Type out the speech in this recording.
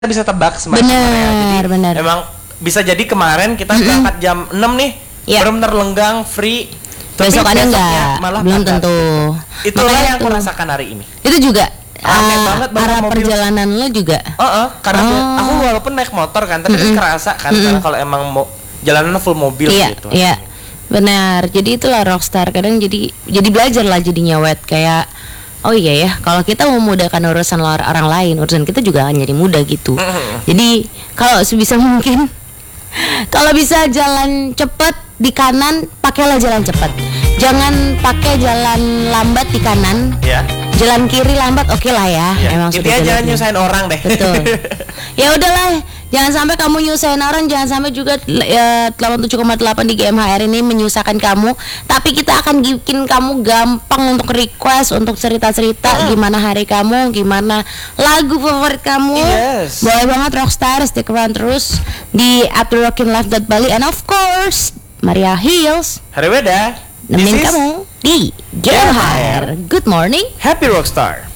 bisa tebak semakin Benar, benar. Emang bisa jadi kemarin kita berangkat jam 6 nih, benar-benar lenggang, free. Besok ada enggak? Malah belum tentu. Itulah yang aku rasakan hari ini. Itu juga aneh banget arah perjalanan lo juga. Karena aku walaupun naik motor kan, tapi kerasa kan karena kalau emang mau jalanan full mobil gitu. Iya. Benar. Jadi itulah rockstar. Kadang jadi belajar lah jadinya wet kayak oh iya ya, kalau kita memudahkan urusan orang lain, urusan kita juga akan jadi mudah gitu. Jadi kalau sebisa mungkin, kalau bisa jalan cepat di kanan, pakailah jalan cepat. Jangan pakai jalan lambat di kanan. Ya. Jalan kiri lambat, oke lah ya. Emang intinya jangan nyusahin orang deh. Betul. Ya udahlah, jangan sampai kamu nyusahin orang, jangan sampai juga 87,8 di GMHR ini menyusahkan kamu. Tapi kita akan bikin kamu gampang untuk request, untuk cerita-cerita gimana hari kamu, gimana lagu favorit kamu. Yes. Boleh banget Rockstar, stick around terus di @rockinlife.bali and of course Maria Hills. Hari Weda. Nemenin kamu di GMHR. Good morning, Happy Rockstar.